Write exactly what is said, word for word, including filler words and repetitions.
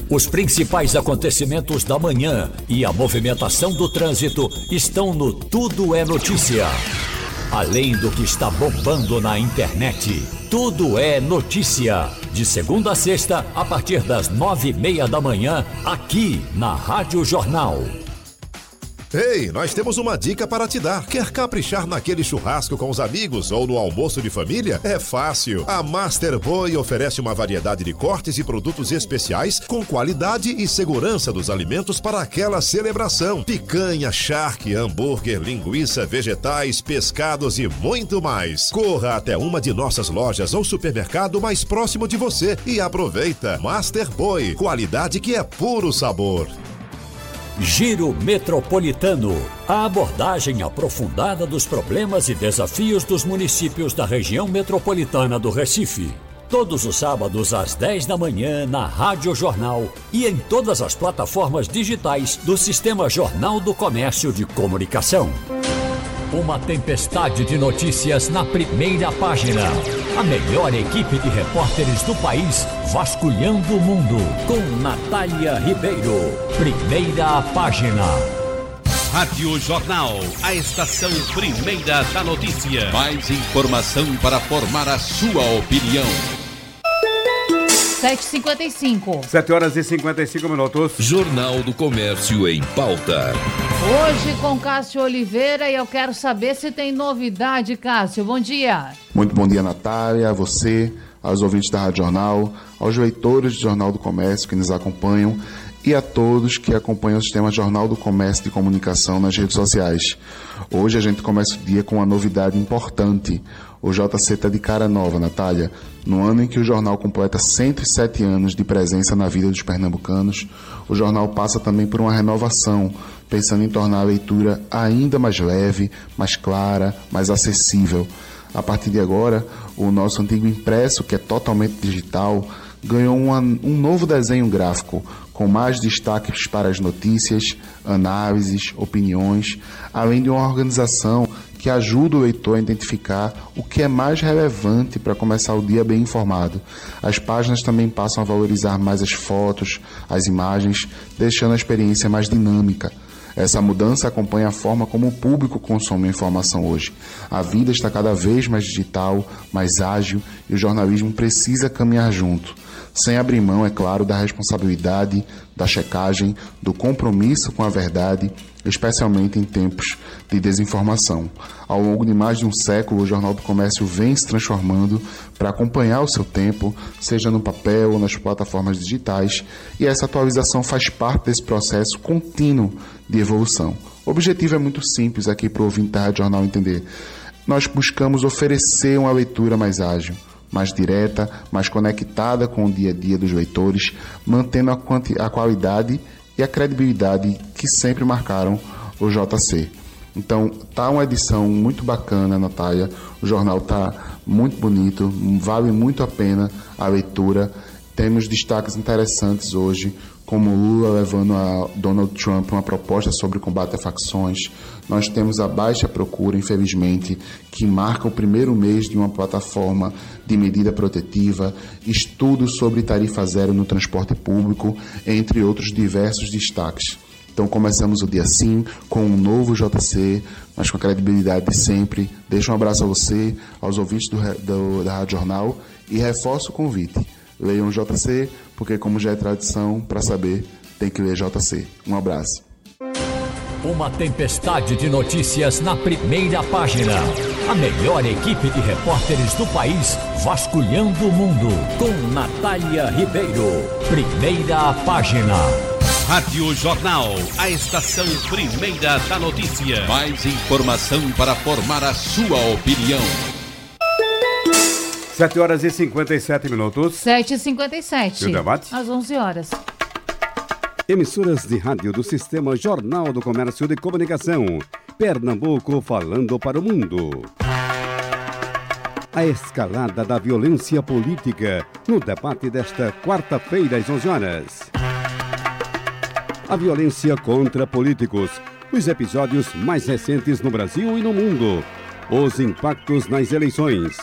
Os principais acontecimentos da manhã e a movimentação do trânsito estão no Tudo é Notícia. Além do que está bombando na internet, Tudo é Notícia. De segunda a sexta, a partir das nove e meia da manhã, aqui na Rádio Jornal. Ei, nós temos uma dica para te dar. Quer caprichar naquele churrasco com os amigos ou no almoço de família? É fácil. A Master Boy oferece uma variedade de cortes e produtos especiais com qualidade e segurança dos alimentos para aquela celebração. Picanha, charque, hambúrguer, linguiça, vegetais, pescados e muito mais. Corra até uma de nossas lojas ou supermercado mais próximo de você e aproveita. Master Boy, qualidade que é puro sabor. Giro Metropolitano. A abordagem aprofundada dos problemas e desafios dos municípios da região metropolitana do Recife. Todos os sábados às dez da manhã na Rádio Jornal e em todas as plataformas digitais do Sistema Jornal do Comércio de Comunicação. Uma tempestade de notícias na primeira página. A melhor equipe de repórteres do país vasculhando o mundo. Com Natália Ribeiro. Primeira página. Rádio Jornal, a estação primeira da notícia. Mais informação para formar a sua opinião. sete e cinquenta e cinco. sete horas e cinquenta e cinco minutos. Jornal do Comércio em pauta. Hoje com Cássio Oliveira e eu quero saber se tem novidade, Cássio. Bom dia. Muito bom dia, Natália, a você, aos ouvintes da Rádio Jornal, aos leitores do Jornal do Comércio que nos acompanham e a todos que acompanham o Sistema Jornal do Comércio de Comunicação nas redes sociais. Hoje a gente começa o dia com uma novidade importante. O J C está de cara nova, Natália. No ano em que o jornal completa cento e sete anos de presença na vida dos pernambucanos, o jornal passa também por uma renovação, pensando em tornar a leitura ainda mais leve, mais clara, mais acessível. A partir de agora, o nosso antigo impresso, que é totalmente digital, ganhou uma, um novo desenho gráfico, com mais destaques para as notícias, análises, opiniões, além de uma organização que ajuda o leitor a identificar o que é mais relevante para começar o dia bem informado. As páginas também passam a valorizar mais as fotos, as imagens, deixando a experiência mais dinâmica. Essa mudança acompanha a forma como o público consome a informação hoje. A vida está cada vez mais digital, mais ágil e o jornalismo precisa caminhar junto. Sem abrir mão, é claro, da responsabilidade, da checagem, do compromisso com a verdade, especialmente em tempos de desinformação. Ao longo de mais de um século, o Jornal do Comércio vem se transformando para acompanhar o seu tempo, seja no papel ou nas plataformas digitais, e essa atualização faz parte desse processo contínuo de evolução. O objetivo é muito simples aqui para o ouvinte da Rádio Jornal entender. Nós buscamos oferecer uma leitura mais ágil, mais direta, mais conectada com o dia a dia dos leitores, mantendo a, quanti- a qualidade e a credibilidade que sempre marcaram o J C. Então, tá uma edição muito bacana, Natália. O jornal tá muito bonito, vale muito a pena a leitura. Temos destaques interessantes hoje, como Lula levando a Donald Trump uma proposta sobre combate a facções. Nós temos a baixa procura, infelizmente, que marca o primeiro mês de uma plataforma de medida protetiva, estudos sobre tarifa zero no transporte público, entre outros diversos destaques. Então começamos o dia assim, com um novo J C, mas com a credibilidade de sempre. Deixo um abraço a você, aos ouvintes do, do, da Rádio Jornal e reforço o convite. Leiam J C, porque como já é tradição, para saber, tem que ler J C. Um abraço. Uma tempestade de notícias na primeira página. A melhor equipe de repórteres do país vasculhando o mundo. Com Natália Ribeiro. Primeira página. Rádio Jornal, a estação primeira da notícia. Mais informação para formar a sua opinião. sete horas e cinquenta e sete minutos. sete e cinquenta e sete. E o debate? Às onze horas. Emissoras de rádio do Sistema Jornal do Comércio de Comunicação. Pernambuco falando para o mundo. A escalada da violência política no debate desta quarta-feira às onze horas. A violência contra políticos. Os episódios mais recentes no Brasil e no mundo. Os impactos nas eleições.